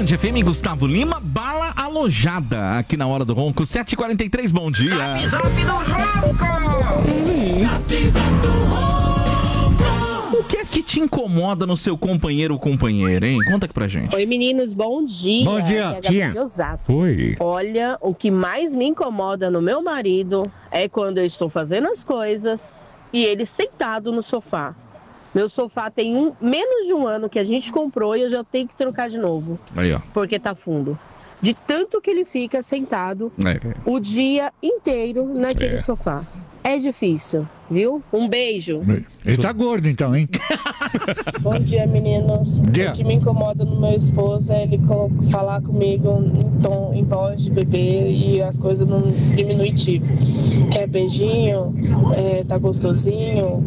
Band FM, Gustavo Lima, bala alojada aqui na Hora do Ronco, 7h43, bom dia. Zap, zap do Ronco! Zap, zap do Ronco! O que é que te incomoda no seu companheiro ou companheira, hein? Conta aqui pra gente. Oi, meninos, bom dia. Bom dia. Aqui é a Gabi de Osasco. Oi. Olha, o que mais me incomoda no meu marido é quando eu estou fazendo as coisas e ele sentado no sofá. Meu sofá tem menos de um ano que a gente comprou e eu já tenho que trocar de novo. Aí, ó. Porque tá fundo. De tanto que ele fica sentado o dia inteiro naquele sofá. É difícil, viu? Um beijo. Ele tá gordo então, hein? Bom dia, meninos. Dia. O que me incomoda no meu esposo é ele falar comigo em voz de bebê e as coisas no diminutivo. Quer beijinho? Tá gostosinho?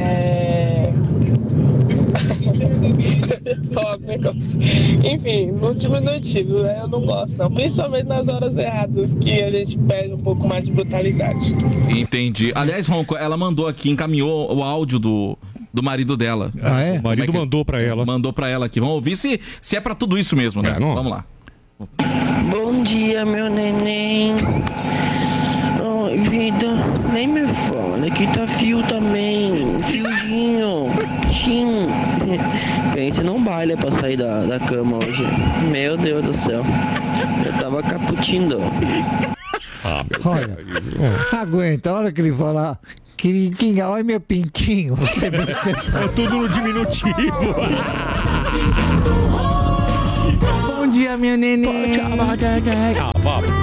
Fala negócio. Enfim, no diminutivo, eu não gosto não. Principalmente nas horas erradas, que a gente perde um pouco mais de brutalidade. Entendi. Aliás, Ronco, ela mandou aqui, encaminhou o áudio do marido dela. Ah, é? O marido mandou pra ela. Mandou pra ela aqui. Vamos ouvir se é pra tudo isso mesmo, né? Não. Vamos lá. Bom dia, meu neném. Ai, vida, nem me fala que tá fio também. Fiozinho. Tchim. Pense num baile pra sair da cama hoje. Meu Deus do céu. Eu tava caputindo. Olha, aguenta, a hora que ele falar, queridinha, olha meu pintinho. É tudo no diminutivo. Bom dia, minha neném. Ah, vá.